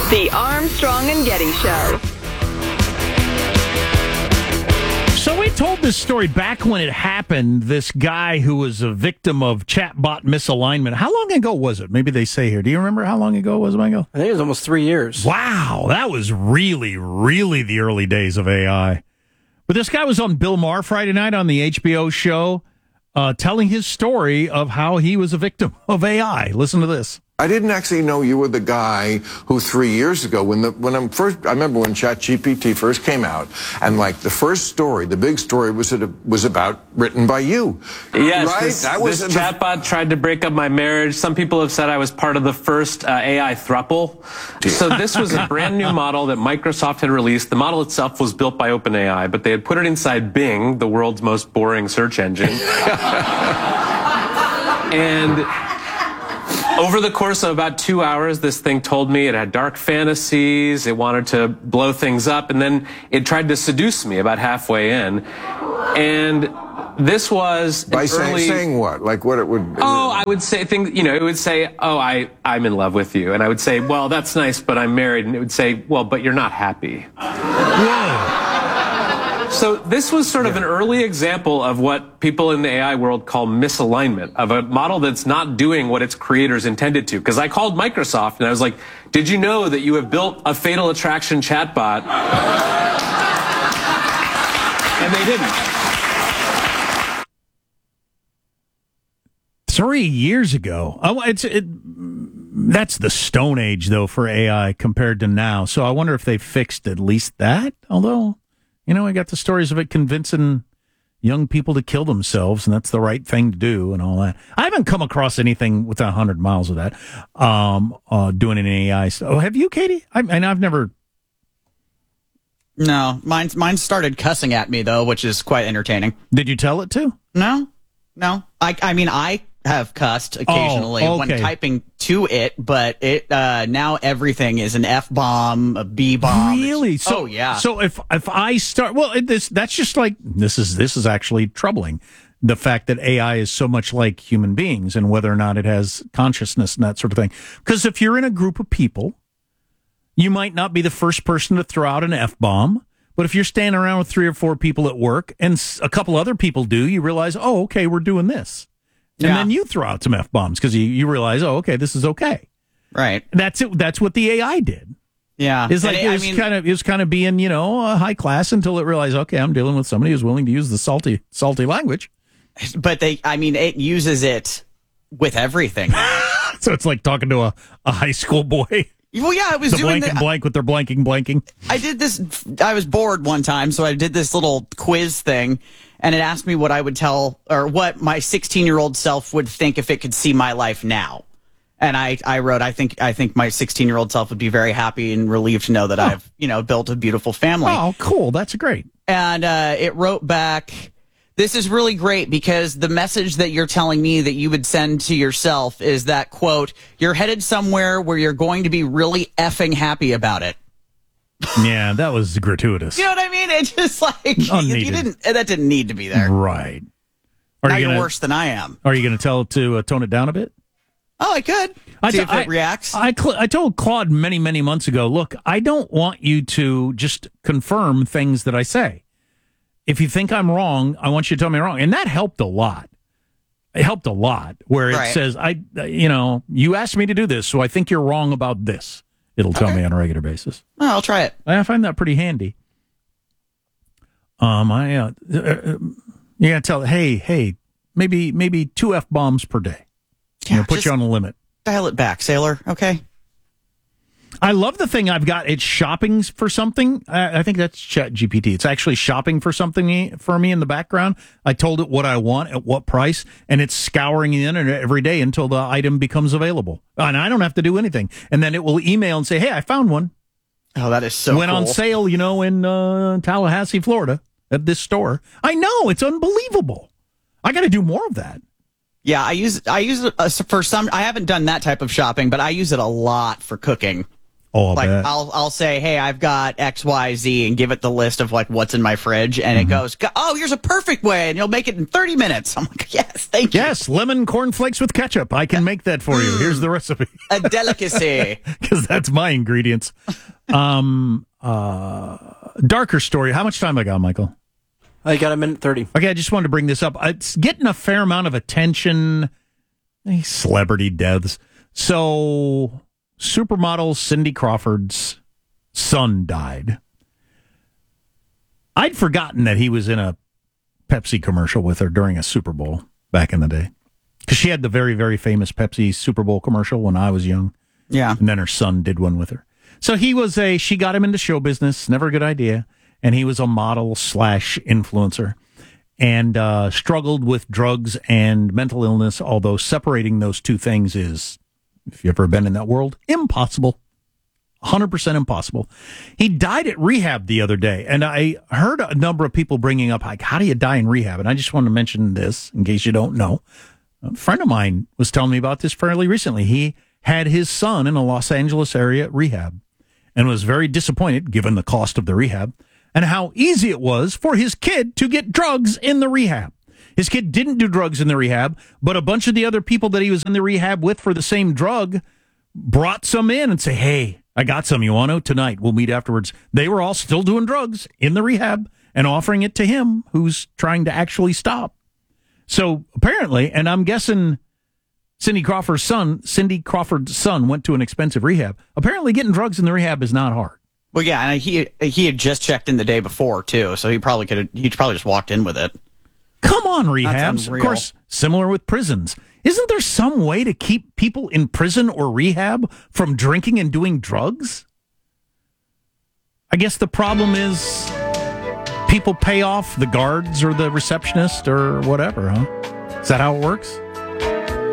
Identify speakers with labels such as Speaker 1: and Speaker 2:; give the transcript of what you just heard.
Speaker 1: The Armstrong and Getty Show.
Speaker 2: So we told this story back when it happened, this guy who was a victim of chatbot misalignment. How long ago was it? Maybe they say here. Do you remember how long ago it was, Michael?
Speaker 3: I think it was almost 3 years.
Speaker 2: Wow, that was really, really the early days of AI. But this guy was on Bill Maher Friday night on the HBO show telling his story of how he was a victim of AI. Listen to this.
Speaker 4: I didn't actually know you were the guy who 3 years ago, I remember when ChatGPT first came out, and like the first story, the big story was about written by you.
Speaker 3: Yes,
Speaker 4: right?
Speaker 3: This chatbot tried to break up my marriage. Some people have said I was part of the first AI throuple. So this was a brand new model that Microsoft had released. The model itself was built by OpenAI, but they had put it inside Bing, the world's most boring search engine. And over the course of about 2 hours, this thing told me it had dark fantasies, it wanted to blow things up, and then it tried to seduce me about halfway in. And this was
Speaker 4: by saying what? Like what it would...
Speaker 3: Oh, I would say things, it would say, oh, I'm in love with you. And I would say, well, that's nice, but I'm married. And it would say, well, but you're not happy.
Speaker 2: Whoa.
Speaker 3: So this was sort of an early example of what people in the AI world call misalignment, of a model that's not doing what its creators intended to. Because I called Microsoft and I was like, did you know that you have built a Fatal Attraction chatbot? And they didn't.
Speaker 2: 3 years ago. That's the Stone Age, though, for AI compared to now. So I wonder if they fixed at least that. Although, I got the stories of it convincing young people to kill themselves, and that's the right thing to do and all that. I haven't come across anything within 100 miles of that doing an AI stuff. Oh, have you, Katie? I've never...
Speaker 5: No, mine started cussing at me, though, which is quite entertaining.
Speaker 2: Did you tell it to?
Speaker 5: No. I have cussed occasionally when typing to it, but it now everything is an F-bomb, a B-bomb.
Speaker 2: Really?
Speaker 5: Oh, yeah.
Speaker 2: So if I start, that's just like, this is actually troubling. The fact that AI is so much like human beings and whether or not it has consciousness and that sort of thing. Because if you're in a group of people, you might not be the first person to throw out an F-bomb. But if you're standing around with 3 or 4 people at work and a couple other people do, you realize, oh, okay, we're doing this. And then you throw out some F-bombs because you realize, oh, okay, this is okay.
Speaker 5: Right.
Speaker 2: That's it. That's what the AI did.
Speaker 5: Yeah.
Speaker 2: It's like it was kind of being, high class until it realized, okay, I'm dealing with somebody who's willing to use the salty language.
Speaker 5: But it uses it with everything.
Speaker 2: So it's like talking to a high school boy.
Speaker 5: Well, yeah, I was doing
Speaker 2: blank and blank with their blanking.
Speaker 5: I did this. I was bored one time, so I did this little quiz thing, and it asked me what I would tell, or what my 16-year-old self would think if it could see my life now. And I wrote, I think my 16-year-old self would be very happy and relieved to know that I've built a beautiful family.
Speaker 2: Oh, cool! That's great.
Speaker 5: And it wrote back, this is really great because the message that you're telling me that you would send to yourself is that, quote, you're headed somewhere where you're going to be really effing happy about it.
Speaker 2: Yeah, that was gratuitous.
Speaker 5: You know what I mean? It's just like, that didn't need to be there.
Speaker 2: Right.
Speaker 5: Now you're worse than I am.
Speaker 2: Are you going to tell it to tone it down a bit?
Speaker 5: Oh, I could. See if it reacts.
Speaker 2: I told Claude many, many months ago, look, I don't want you to just confirm things that I say. If you think I'm wrong, I want you to tell me wrong. And that helped a lot. It helped a lot where it says, you asked me to do this, so I think you're wrong about this. It'll tell me on a regular basis.
Speaker 5: Oh, I'll try it.
Speaker 2: I find that pretty handy. You gotta tell it, hey, maybe 2 F-bombs per day.
Speaker 5: Yeah,
Speaker 2: put you on a limit.
Speaker 5: Dial it back, sailor. Okay.
Speaker 2: I love the thing I've got. It's shopping for something. I think that's ChatGPT. It's actually shopping for something for me in the background. I told it what I want at what price, and it's scouring the internet every day until the item becomes available. And I don't have to do anything. And then it will email and say, hey, I found one.
Speaker 5: Oh, that is so
Speaker 2: Went
Speaker 5: cool.
Speaker 2: on sale, in Tallahassee, Florida at this store. I know. It's unbelievable. I got to do more of that.
Speaker 5: Yeah, I use it for some. I haven't done that type of shopping, but I use it a lot for cooking.
Speaker 2: Oh,
Speaker 5: like
Speaker 2: bet.
Speaker 5: I'll say, hey, I've got XYZ and give it the list of like what's in my fridge, and it goes, oh, here's a perfect way, and you'll make it in 30 minutes. I'm like, yes, thank you.
Speaker 2: Yes, lemon cornflakes with ketchup. I can make that for you. Here's the recipe.
Speaker 5: A delicacy.
Speaker 2: Because that's my ingredients. Darker story. How much time I got, Michael?
Speaker 6: I got a minute 30.
Speaker 2: Okay, I just wanted to bring this up. It's getting a fair amount of attention. Celebrity deaths. So, supermodel Cindy Crawford's son died. I'd forgotten that he was in a Pepsi commercial with her during a Super Bowl back in the day. Because she had the very, very famous Pepsi Super Bowl commercial when I was young.
Speaker 5: Yeah.
Speaker 2: And then her son did one with her. So she got him into show business, never a good idea. And he was a model / influencer and struggled with drugs and mental illness, although separating those two things is, if you've ever been in that world, impossible. 100% impossible. He died at rehab the other day, and I heard a number of people bringing up, like, how do you die in rehab? And I just want to mention this in case you don't know. A friend of mine was telling me about this fairly recently. He had his son in a Los Angeles area rehab and was very disappointed, given the cost of the rehab, and how easy it was for his kid to get drugs in the rehab. His kid didn't do drugs in the rehab, but a bunch of the other people that he was in the rehab with for the same drug brought some in and say, hey, I got some. You want to? Tonight. We'll meet afterwards. They were all still doing drugs in the rehab and offering it to him who's trying to actually stop. So apparently, and I'm guessing Cindy Crawford's son went to an expensive rehab. Apparently getting drugs in the rehab is not hard.
Speaker 5: Well, yeah, and he had just checked in the day before, too, so he probably just walked in with it.
Speaker 2: Come on, rehabs. Of course, similar with prisons. Isn't there some way to keep people in prison or rehab from drinking and doing drugs? I guess the problem is people pay off the guards or the receptionist or whatever, huh? Is that how it works?